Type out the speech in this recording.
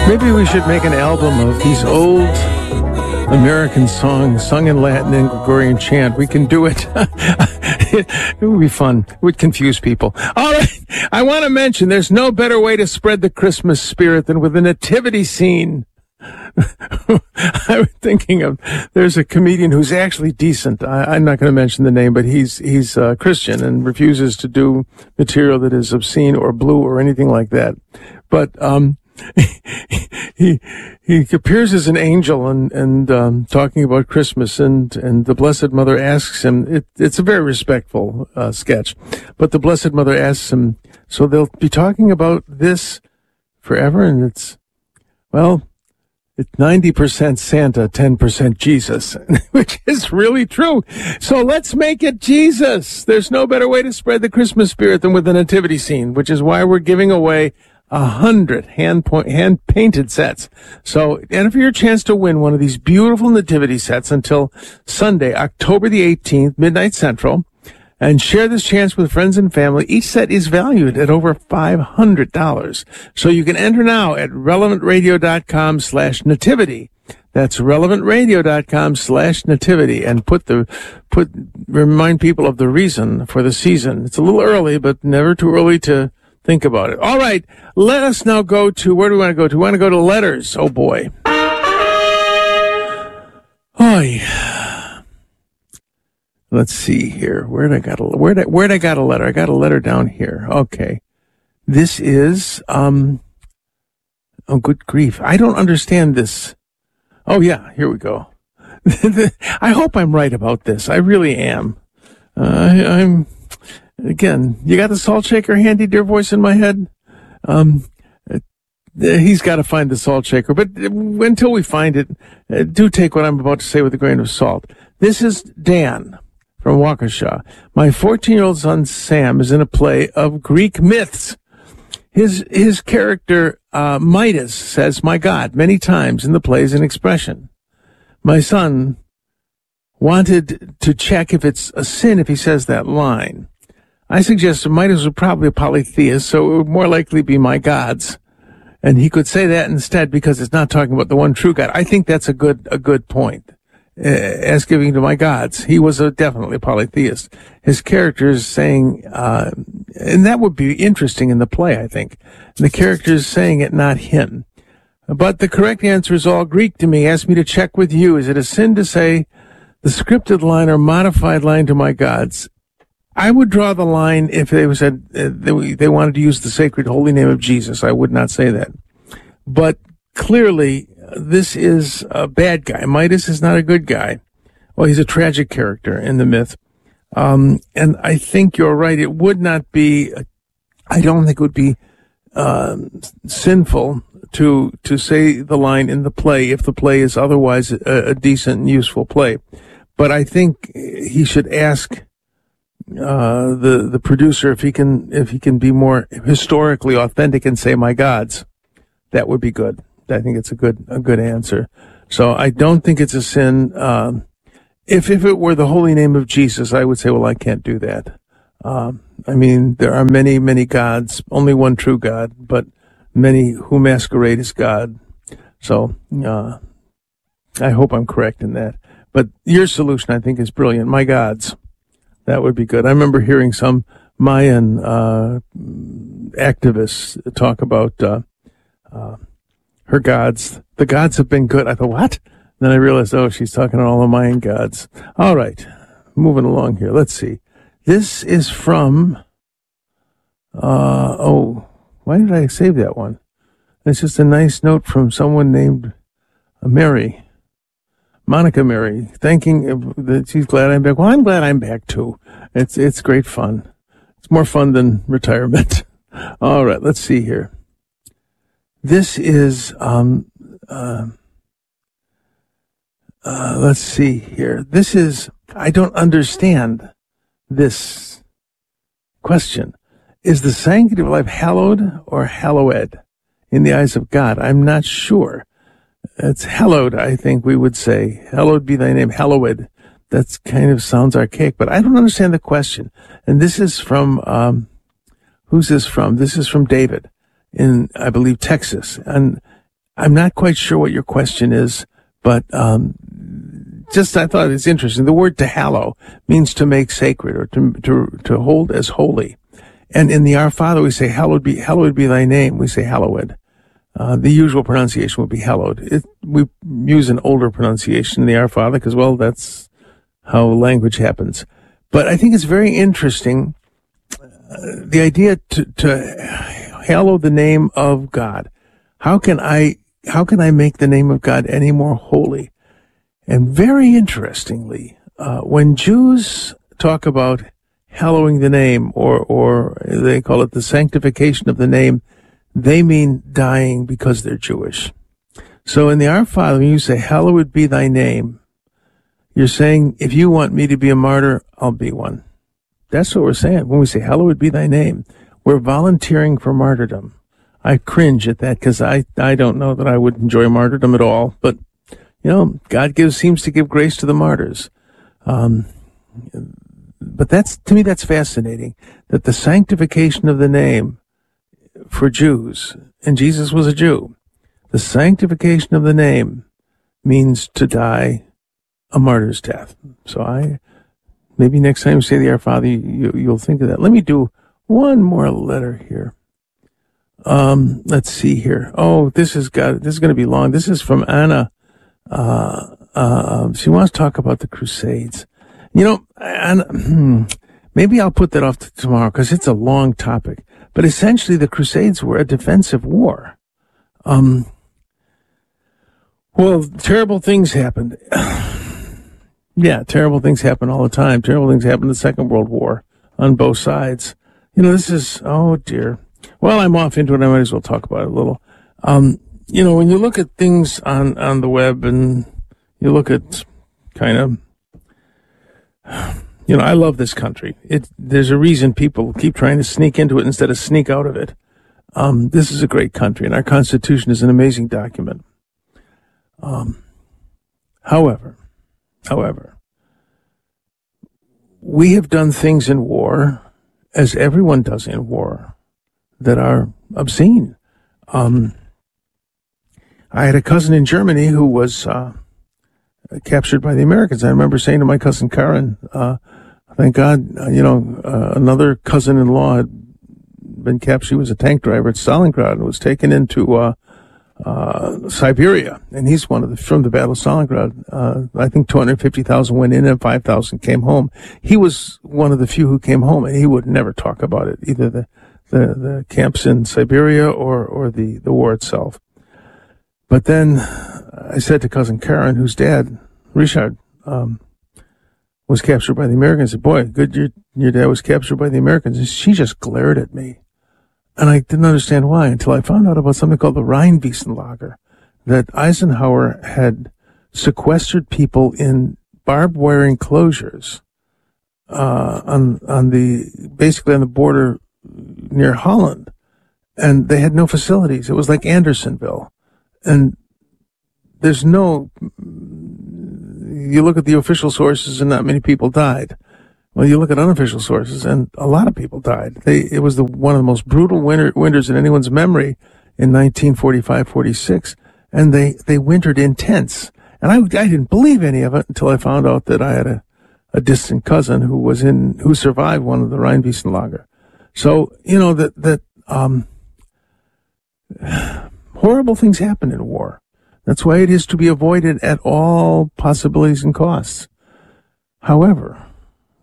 Maybe we should make an album of these old American songs sung in Latin and Gregorian chant. We can do it. It would be fun. It would confuse people. All right. I want to mention there's no better way to spread the Christmas spirit than with a nativity scene. I was thinking of, there's a comedian who's actually decent. I'm not going to mention the name, but he's Christian and refuses to do material that is obscene or blue or anything like that. But, he appears as an angel and talking about Christmas and the Blessed Mother asks him, it's a very respectful, sketch, but the Blessed Mother asks him, so they'll be talking about this forever? And it's 90% Santa, 10% Jesus, which is really true. So let's make it Jesus. There's no better way to spread the Christmas spirit than with a nativity scene, which is why we're giving away 100 hand-painted sets. So enter for your chance to win one of these beautiful nativity sets until Sunday, October the 18th, midnight central, and share this chance with friends and family. Each set is valued at over $500. So you can enter now at relevantradio.com/nativity. That's relevantradio.com/nativity, and remind people of the reason for the season. It's a little early, but never too early to think about it. All right, let us now go to, where do we want to go to? We want to go to letters. Oh, boy. Oh, yeah. Let's see here. Where'd I got a letter? I got a letter down here. Okay. This is, oh, good grief. I don't understand this. Oh, yeah, here we go. I hope I'm right about this. I really am. Again, you got the salt shaker handy, dear voice in my head? He's got to find the salt shaker, but until we find it, do take what I'm about to say with a grain of salt. This is Dan from Waukesha. My 14-year-old son, Sam, is in a play of Greek myths. His character, Midas, says, "My God," many times in the play as an expression. My son wanted to check if it's a sin if he says that line. I suggested Midas was probably a polytheist, so it would more likely be "my gods," and he could say that instead because it's not talking about the one true God. I think that's a good point. As giving to my gods, he was definitely a polytheist. His character is saying, and that would be interesting in the play, I think. The character is saying it, not him. But the correct answer is all Greek to me. Ask me to check with you. Is it a sin to say the scripted line or modified line "to my gods"? I would draw the line if they said they wanted to use the sacred holy name of Jesus. I would not say that. But clearly, this is a bad guy. Midas is not a good guy. Well, he's a tragic character in the myth. And I think you're right. It would not be, I don't think it would be sinful to say the line in the play if the play is otherwise a decent and useful play. But I think he should ask the producer if he can be more historically authentic and say "my gods." That would be good. I think it's a good answer. So I don't think it's a sin. If it were the holy name of Jesus, I would say, well, I can't do that. I mean, there are many, many gods, only one true God, but many who masquerade as God. So I hope I'm correct in that. But your solution, I think, is brilliant. "My gods." That would be good. I remember hearing some Mayan activists talk about her gods. The gods have been good. I thought, what? Then I realized, oh, she's talking about all the Mayan gods. All right, moving along here. Let's see. This is from, why did I save that one? It's just a nice note from someone named Mary. Monica Mary, thanking that she's glad I'm back. Well, I'm glad I'm back too. It's great fun. It's more fun than retirement. All right, let's see here. This is let's see here. This is, I don't understand this question. Is the sanctity of life hallowed or hallowed in the eyes of God? I'm not sure. It's hallowed, I think we would say. Hallowed be thy name, hallowed. That kind of sounds archaic, but I don't understand the question. And this is from, who's this from? This is from David in, I believe, Texas. And I'm not quite sure what your question is, but just I thought it's interesting. The word to hallow means to make sacred or to hold as holy. And in the Our Father, we say, hallowed be thy name. We say hallowed. The usual pronunciation would be hallowed. We use an older pronunciation in the Our Father because, well, that's how language happens. But I think it's very interesting, the idea to hallow the name of God. How can I make the name of God any more holy? And very interestingly, when Jews talk about hallowing the name, or they call it the sanctification of the name, they mean dying because they're Jewish. So in the Our Father, when you say, hallowed be thy name, you're saying, if you want me to be a martyr, I'll be one. That's what we're saying. When we say, hallowed be thy name, we're volunteering for martyrdom. I cringe at that because I don't know that I would enjoy martyrdom at all. But, God seems to give grace to the martyrs. But to me, that's fascinating, that the sanctification of the name for Jews, and Jesus was a Jew, the sanctification of the name means to die a martyr's death. So maybe next time you say the Our Father, you'll think of that. Let me do one more letter here. Let's see here. Oh, this is going to be long. This is from Anna. She wants to talk about the Crusades. Maybe I'll put that off to tomorrow because it's a long topic. But essentially, the Crusades were a defensive war. Well, terrible things happened. Yeah, terrible things happen all the time. Terrible things happened in the Second World War on both sides. This is, oh dear. Well, I'm off into it. I might as well talk about it a little. When you look at things on the web and you look at kind of, I love this country. There's a reason people keep trying to sneak into it instead of sneak out of it. This is a great country, and our Constitution is an amazing document. However, we have done things in war, as everyone does in war, that are obscene. I had a cousin in Germany who was captured by the Americans. I remember saying to my cousin Karen, thank God, another cousin-in-law had been captured. He was a tank driver at Stalingrad and was taken into Siberia. And he's from the Battle of Stalingrad. I think 250,000 went in and 5,000 came home. He was one of the few who came home, and he would never talk about it, either the camps in Siberia or the war itself. But then I said to cousin Karen, whose dad, Richard, was captured by the Americans, I said, boy, good your dad was captured by the Americans. And she just glared at me. And I didn't understand why until I found out about something called the Rheinwiesenlager, that Eisenhower had sequestered people in barbed wire enclosures basically on the border near Holland. And they had no facilities. It was like Andersonville. And you look at the official sources and not many people died. Well, you look at unofficial sources and a lot of people died. It was one of the most brutal winters in anyone's memory in 1945-46. And they wintered in tents. And I didn't believe any of it until I found out that I had a distant cousin who survived one of the Rheinwiesenlager. So, horrible things happen in war. That's why it is to be avoided at all possibilities and costs. However,